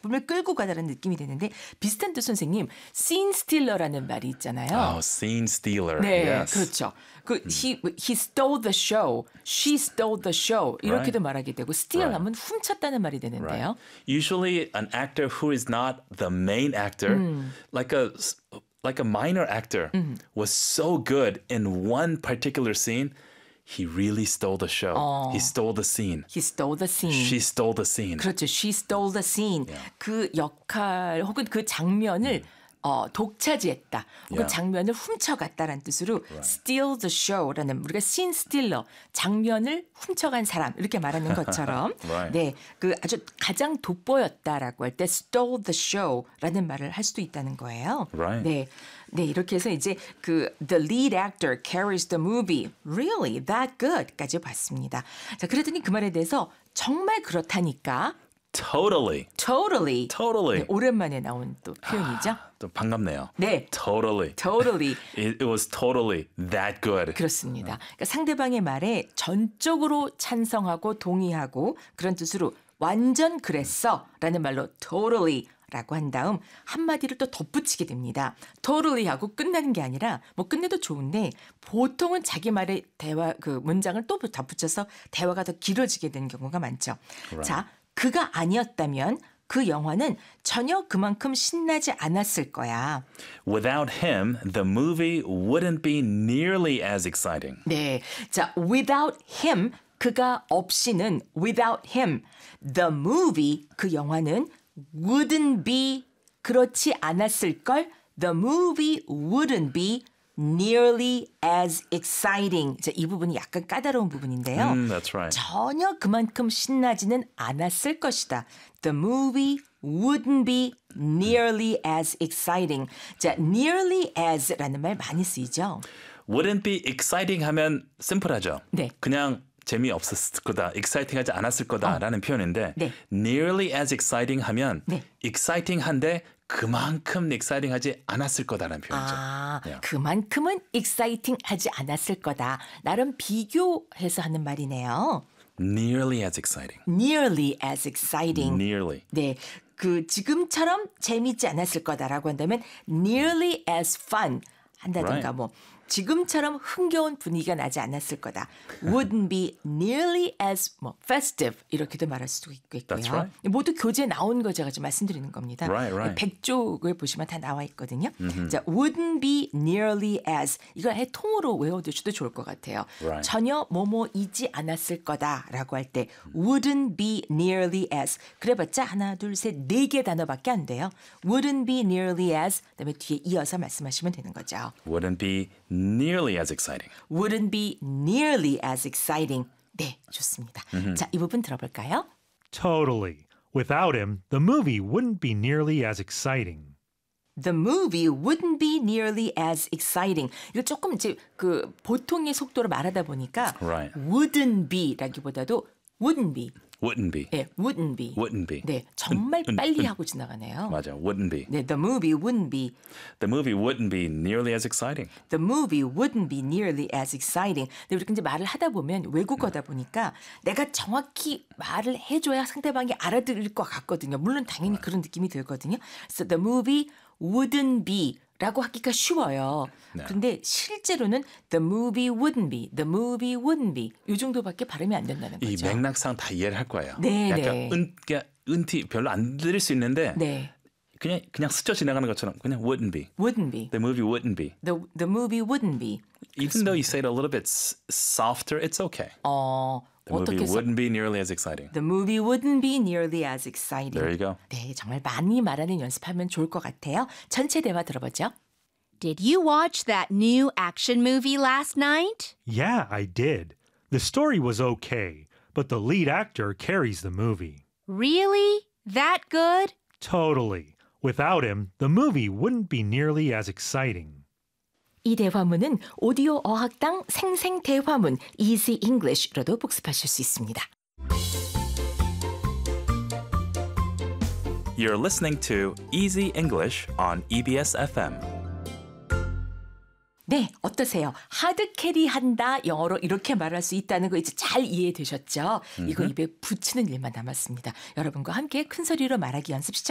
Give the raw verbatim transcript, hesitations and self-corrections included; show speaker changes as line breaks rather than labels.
작품을 끌고 가다는 느낌이 되는데 비슷한 또 선생님 scene stealer라는 말이 있잖아요.
Oh, scene stealer.
네,
yes.
그렇죠. 그 he he stole the show, she stole the show 이렇게도
Right.
말하게 되고 steal
Right.
하면 훔쳤다는 말이 되는데요.
Right. Usually an actor who is not the main actor, like a like a minor actor, was so good in one particular scene, he really stole the show.
어.
He stole the scene.
He stole the scene.
She stole the scene.
그렇죠. She stole the scene.
Yeah.
그 역할 혹은 그 장면을 어, 독차지했다. 혹은
Yeah.
장면을 훔쳐갔다라는 뜻으로
Right.
steal the show라는 우리가 scene stealer, 장면을 훔쳐간 사람 이렇게 말하는 것처럼
Right.
네, 그 아주 가장 돋보였다라고 할 때 stole the show라는 말을 할 수도 있다는 거예요.
Right.
네. 네, 이렇게 해서 이제 그 the lead actor carries the movie. Really that good?까지 봤습니다. 자, 그랬더니 그 말에 대해서 정말 그렇다니까
Totally.
totally.
Totally.
네, 오랜만에 나온 또 표현이죠.
좀 반갑네요.
네.
Totally.
totally.
It, it was totally that good.
그렇습니다. 그러니까 상대방의 말에 전적으로 찬성하고 동의하고 그런 뜻으로 완전 그랬어라는 말로 totally 라고 한 다음 한마디를 또 덧붙이게 됩니다. totally 하고 끝나는 게 아니라 뭐 끝내도 좋은데 보통은 자기 말에 대화 그 문장을 또 덧붙여서 대화가 더 길어지게 되는 경우가 많죠.
Right.
자, 그가 아니었다면 그 영화는 전혀 그만큼 신나지 않았을 거야.
Without him, the movie wouldn't be nearly as exciting.
네, 자, without him, 그가 없이는 without him, the movie, 그 영화는 wouldn't be, 그렇지 않았을 걸. The movie wouldn't be nearly as exciting. 자, 이 부분이 약간 까다로운 부분인데요.
Mm, that's right.
전혀 그만큼 신나지는 않았을 것이다. The movie wouldn't be nearly as exciting. 자, nearly as라는 말 많이 쓰이죠.
Wouldn't be exciting 하면 심플하죠.
네.
그냥 재미없었을 거다, exciting하지 않았을 거다라는 표현인데
네.
nearly as exciting 하면
네.
exciting한데 그만큼 exciting하지 않았을 거다라는 표현이죠.
아,
Yeah.
그만큼은 exciting하지 않았을 거다. 나름 비교해서 하는 말이네요.
Nearly as exciting.
Nearly as exciting.
Nearly.
네, 그 지금처럼 재미있지 않았을 거다라고 한다면 nearly as fun 한다든가
Right.
뭐 지금처럼 흥겨운 분위기가 나지 않았을 거다. Wouldn't be nearly as 뭐 festive 이렇게도 말할 수도 있겠고요.
That's right.
모두 교재에 나온 거 제가 지금 말씀드리는 겁니다.
Right, right.
백쪽을 보시면 다 나와 있거든요. 자, wouldn't be nearly as 이걸 아예 통으로 외워두셔도 좋을 것 같아요.
Right.
전혀 뭐뭐이지 않았을 거다라고 할 때 wouldn't be nearly as 그래봤자 하나 둘 셋 네 개 단어밖에 안 돼요. wouldn't be nearly as 그다음에 뒤에 이어서 말씀하시면 되는 거죠.
Wouldn't be nearly as exciting.
wouldn't be nearly as exciting. 네, 좋습니다. 자, 이 부분 들어볼까요?
Totally. Without him, the movie wouldn't be nearly as exciting.
The movie wouldn't be nearly as exciting. 이거 조금 이제 그 보통의 속도로 말하다 보니까
Right.
wouldn't be라기보다도 wouldn't be.
Wouldn't be.
네, wouldn't be.
Wouldn't be.
네, 정말
은, 은,
빨리
은.
하고 지나가네요.
맞아. Wouldn't be.
네, the movie wouldn't be.
The movie wouldn't be nearly as exciting.
The movie wouldn't be nearly as exciting. 근데 우리가 이제 말을 하다 보면 외국어다 보니까 내가 정확히 말을 해줘야 상대방이 알아들을 것 같거든요. 물론 당연히 그런 느낌이 들거든요. So the movie wouldn't be 라고 하기가 쉬워요.
네.
그런데 실제로는 the movie wouldn't be, the movie wouldn't be 이 정도밖에 발음이 안 된다는
이
거죠.
맥락상 다 이해를 할 거예요.
네,
약간
네.
은, 그냥 은티 별로 안 들릴 수 있는데
네,
그냥 그냥 스쳐 지나가는 것처럼 그냥 wouldn't be.
wouldn't be.
The movie wouldn't be.
The, the movie wouldn't be.
Even though you say it a little bit s- softer, it's okay.
어,
The movie
어떻게 써?
wouldn't be nearly as exciting.
The movie wouldn't be nearly as exciting.
There you go.
네, 정말 많이 말하는 연습하면 좋을 것 같아요. 전체 대화 들어보죠.
Did you watch that new action movie last night?
Yeah, I did. The story was okay, but the lead actor carries the movie.
Really? That good?
Totally. Without him, the movie wouldn't be nearly as exciting.
이 대화문은 오디오 어학당 생생 대화문 Easy English로도 복습하실 수 있습니다.
You're listening to Easy English on E B S F M.
네, 어떠세요? 하드캐리한다 영어로 이렇게 말할 수 있다는 거 이제 잘 이해되셨죠? 이거 입에 붙이는 일만 남았습니다. 여러분과 함께 큰 소리로 말하기 연습 시작.